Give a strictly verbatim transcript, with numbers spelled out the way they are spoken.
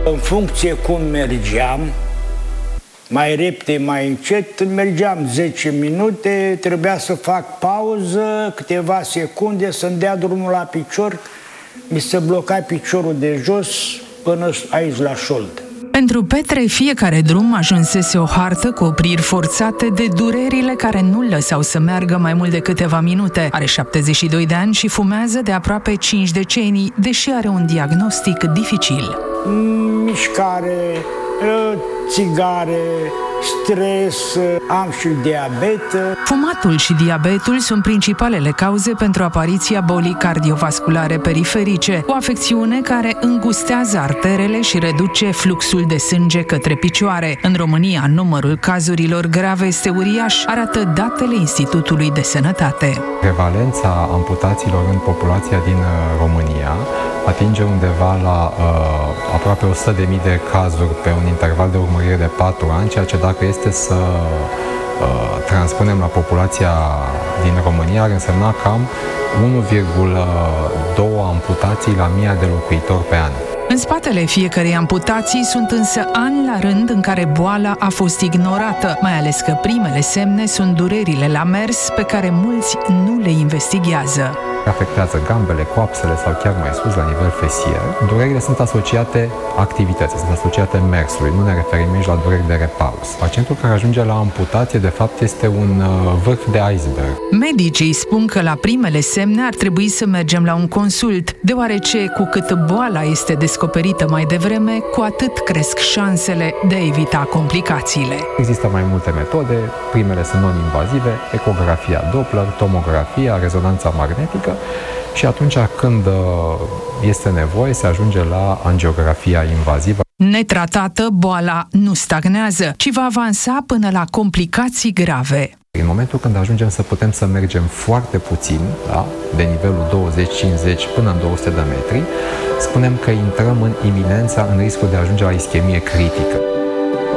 În funcție cum mergeam, mai repede, mai încet, mergeam zece minute, trebuia să fac pauză, câteva secunde, să-mi dea drumul la picior, mi se bloca piciorul de jos până aici la șold. Pentru Petre, fiecare drum ajunsese o hartă cu opriri forțate de durerile care nu-l lăsau să meargă mai mult de câteva minute. Are șaptezeci și doi de ani și fumează de aproape cinci decenii, deși are un diagnostic dificil. Mișcare, țigare, stres, am și diabet. Fumatul și diabetul sunt principalele cauze pentru apariția bolii cardiovasculare periferice, o afecțiune care îngustează arterele și reduce fluxul de sânge către picioare. În România, numărul cazurilor grave este uriaș, arată datele Institutului de Sănătate. Prevalența amputațiilor în populația din România atinge undeva la uh, aproape o sută de mii de cazuri pe un interval de urmărire de patru ani, ceea ce dacă este să uh, transpunem la populația din România, ar însemna cam unu virgulă doi amputații la mie de locuitori pe an. În spatele fiecărei amputații sunt însă ani la rând în care boala a fost ignorată, mai ales că primele semne sunt durerile la mers pe care mulți nu le investighează. Afectează gambele, coapsele sau chiar mai sus, la nivel fesier. Durerile sunt asociate activității, sunt asociate mersului, nu ne referim aici la dureri de repaus. Pacientul care ajunge la amputație, de fapt, este un vârf de iceberg. Medicii spun că la primele semne ar trebui să mergem la un consult, deoarece cu cât boala este descoperită mai devreme, cu atât cresc șansele de a evita complicațiile. Există mai multe metode, primele sunt non-invazive, ecografia Doppler, tomografia, rezonanța magnetică, și atunci când este nevoie se ajunge la angiografia invazivă. Netratată, boala nu stagnează, ci va avansa până la complicații grave. În momentul când ajungem să putem să mergem foarte puțin, da, de nivelul douăzeci cincizeci până în două sute de metri, spunem că intrăm în iminența, în riscul de a ajunge la ischemie critică.